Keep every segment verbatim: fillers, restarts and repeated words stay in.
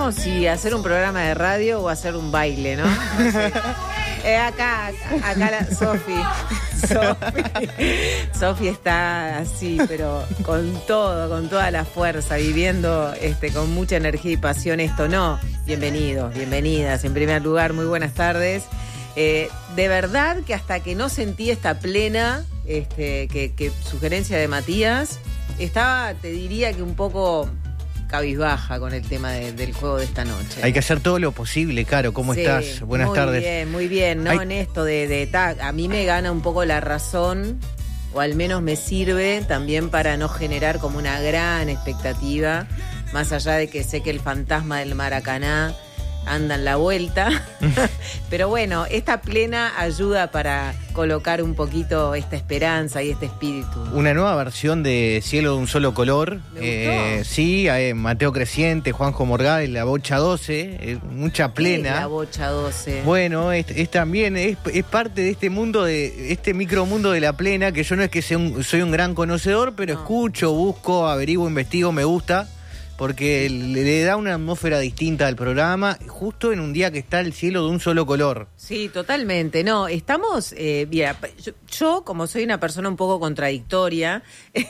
como si hacer un programa de radio o hacer un baile, ¿no? No sé. Eh, acá, acá la Sofi. Sofi. Sofi está así, pero con todo, con toda la fuerza, viviendo este, con mucha energía y pasión esto. No, bienvenidos, bienvenidas. En primer lugar, muy buenas tardes. Eh, de verdad que hasta que no sentí esta plena este, que, que sugerencia de Matías, estaba, te diría que un poco cabizbaja con el tema de, del juego de esta noche. Hay que hacer todo lo posible, Caro. ¿Cómo sí, estás? Buenas muy tardes. Muy bien, muy bien. ¿No? Hay... En esto de, de ta, a mí me gana un poco la razón, o al menos me sirve también para no generar como una gran expectativa, más allá de que sé que el fantasma del Maracaná anda en la vuelta. Pero bueno, esta plena ayuda para colocar un poquito esta esperanza y este espíritu. Una nueva versión de Cielo de un solo color. Me eh, sí, eh, Mateo Creciente, Juanjo Morgade, La Bocha doce, eh, mucha plena. La Bocha doce. Bueno, es, es también, es, es parte de este mundo, de este micromundo de la plena, que yo no es que sea un, soy un gran conocedor, pero no. Escucho, busco, averiguo, investigo, me gusta. Porque le, le da una atmósfera distinta al programa, justo en un día que está el cielo de un solo color. Sí, totalmente. No, estamos... Eh, mira, yo, yo, como soy una persona un poco contradictoria,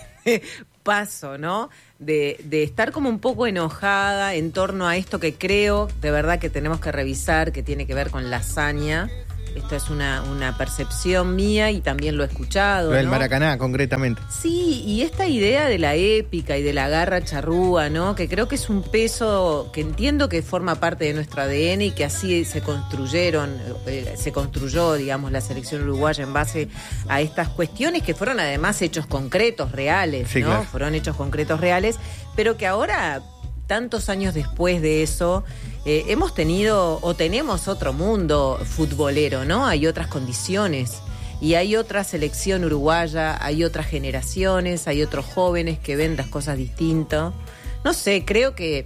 paso, ¿no? De, de estar como un poco enojada en torno a esto que creo, de verdad, que tenemos que revisar, que tiene que ver con la hazaña. Esto es una, una percepción mía y también lo he escuchado. Lo del ¿no? Maracaná, concretamente. Sí, y esta idea de la épica y de la garra charrúa, ¿no? Que creo que es un peso que entiendo que forma parte de nuestro A D N y que así se construyeron, eh, se construyó, digamos, la selección uruguaya en base a estas cuestiones que fueron además hechos concretos, reales, sí, ¿no? Claro. Fueron hechos concretos, reales, pero que ahora, tantos años después de eso, eh, hemos tenido o tenemos otro mundo futbolero, ¿no? Hay otras condiciones y hay otra selección uruguaya, hay otras generaciones, hay otros jóvenes que ven las cosas distinto. No sé, creo que,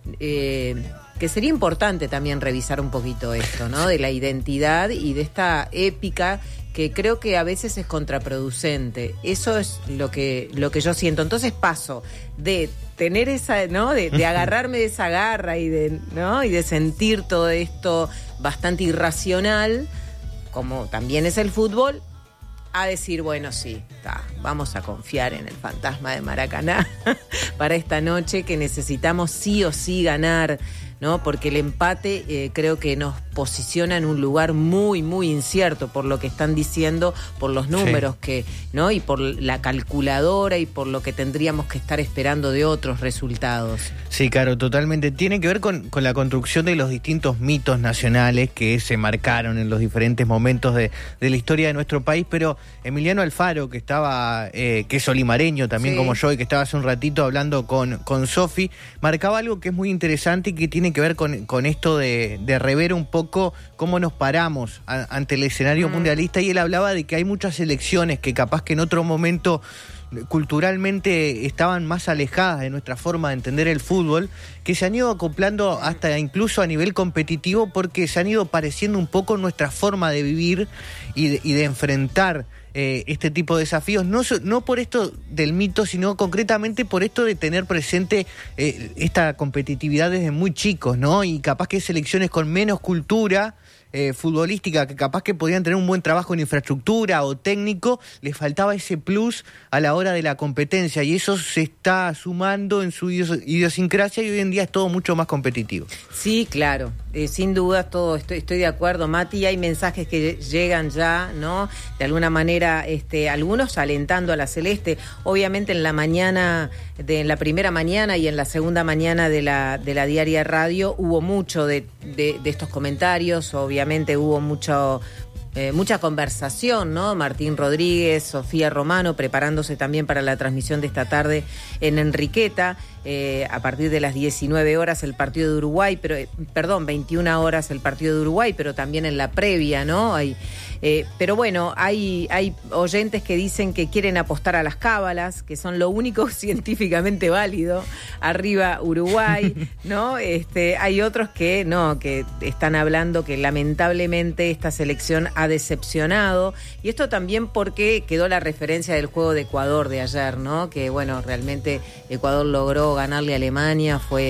eh, que sería importante también revisar un poquito esto, ¿no? De la identidad y de esta épica que creo que a veces es contraproducente. Eso es lo que, lo que yo siento. Entonces paso de tener esa, ¿no? De, de agarrarme de esa garra y de, ¿no? Y de sentir todo esto bastante irracional, como también es el fútbol, a decir, bueno, sí, está, vamos a confiar en el fantasma de Maracaná para esta noche, que necesitamos sí o sí ganar, ¿no? Porque el empate eh, creo que nos posiciona en un lugar muy, muy incierto por lo que están diciendo, por los números sí. que, ¿no? Y por la calculadora y por lo que tendríamos que estar esperando de otros resultados. Sí, claro, totalmente. Tiene que ver con, con la construcción de los distintos mitos nacionales que se marcaron en los diferentes momentos de, de la historia de nuestro país, pero Emiliano Alfaro, que estaba, eh, que es olimareño también sí. como yo, y que estaba hace un ratito hablando con, con Sofi, marcaba algo que es muy interesante y que tiene que ver con, con esto de, de rever un poco cómo nos paramos a, ante el escenario mm. mundialista, y él hablaba de que hay muchas selecciones que capaz que en otro momento culturalmente estaban más alejadas de nuestra forma de entender el fútbol, que se han ido acoplando hasta incluso a nivel competitivo, porque se han ido pareciendo un poco nuestra forma de vivir y de, y de enfrentar eh, este tipo de desafíos, no, no por esto del mito, sino concretamente por esto de tener presente eh, esta competitividad desde muy chicos, ¿no? Y capaz que selecciones con menos cultura Eh, futbolística, que capaz que podían tener un buen trabajo en infraestructura o técnico, les faltaba ese plus a la hora de la competencia, y eso se está sumando en su idiosincrasia, y hoy en día es todo mucho más competitivo. Sí, claro, eh, sin duda todo, estoy, estoy de acuerdo, Mati. Hay mensajes que llegan ya, ¿no? De alguna manera, este, algunos alentando a la Celeste, obviamente en la mañana, de, en la primera mañana y en la segunda mañana de la, de la Diaria Radio hubo mucho de, de, de estos comentarios, obviamente hubo mucho, eh, mucha conversación, ¿no? Martín Rodríguez, Sofía Romano, preparándose también para la transmisión de esta tarde en Enriqueta, eh, a partir de las diecinueve horas el partido de Uruguay, pero eh, perdón, veintiuna horas el partido de Uruguay, pero también en la previa, ¿no? Hay, eh, pero bueno, hay, hay oyentes que dicen que quieren apostar a las cábalas, que son lo único científicamente válido. Arriba Uruguay, ¿no? Este, hay otros que no, que están hablando que lamentablemente esta selección ha decepcionado, y esto también porque quedó la referencia del juego de Ecuador de ayer, ¿no? Que bueno, realmente Ecuador logró ganarle a Alemania, fue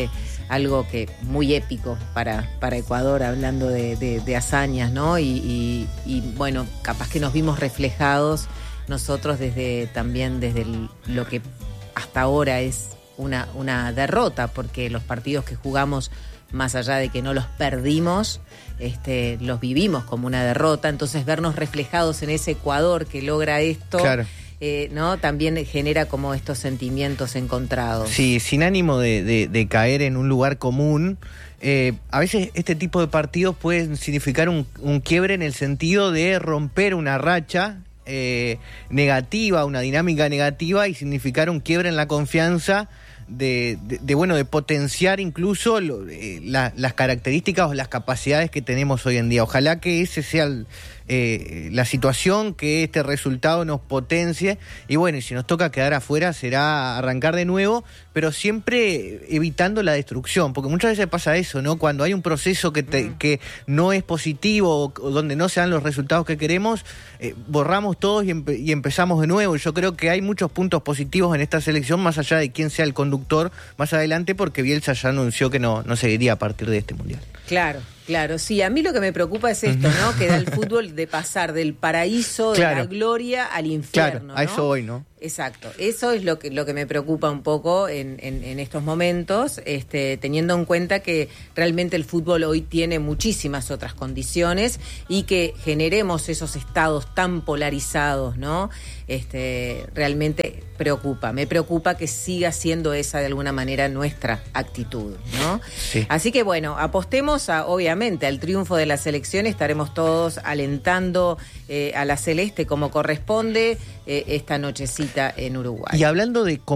algo que muy épico para, para Ecuador, hablando de, de, de hazañas, ¿no? Y, y, y bueno, capaz que nos vimos reflejados nosotros desde también desde el, lo que hasta ahora es una, una derrota, porque los partidos que jugamos, más allá de que no los perdimos, este, los vivimos como una derrota. Entonces vernos reflejados en ese Ecuador que logra esto, claro. eh, ¿no? También genera como estos sentimientos encontrados. Sí, sin ánimo de, de, de caer en un lugar común, eh, a veces este tipo de partidos pueden significar un, un quiebre en el sentido de romper una racha eh, negativa, una dinámica negativa, y significar un quiebre en la confianza De, de, de bueno de potenciar incluso lo, eh, la, las características o las capacidades que tenemos hoy en día. Ojalá que ese sea el, eh, la situación, que este resultado nos potencie, y bueno, y si nos toca quedar afuera será arrancar de nuevo, pero siempre evitando la destrucción, porque muchas veces pasa eso, ¿no? Cuando hay un proceso que, te, que no es positivo o, o donde no se dan los resultados que queremos, eh, borramos todos y, empe- y empezamos de nuevo. Yo creo que hay muchos puntos positivos en esta selección, más allá de quién sea el conductor más adelante, porque Bielsa ya anunció que no, no seguiría a partir de este mundial. Claro, claro, sí, a mí lo que me preocupa es esto, ¿no? Que da el fútbol de pasar del paraíso, de claro. la gloria, al infierno. Claro, a eso ¿no? hoy, ¿no? Exacto, eso es lo que lo que me preocupa un poco en, en, en estos momentos, este, teniendo en cuenta que realmente el fútbol hoy tiene muchísimas otras condiciones, y que generemos esos estados tan polarizados, ¿no? Este, realmente preocupa, me preocupa que siga siendo esa de alguna manera nuestra actitud, ¿no? Sí. Así que bueno, apostemos a, obviamente, al triunfo de la selección. Estaremos todos alentando eh, a la Celeste como corresponde eh, esta nochecita en Uruguay. Y hablando de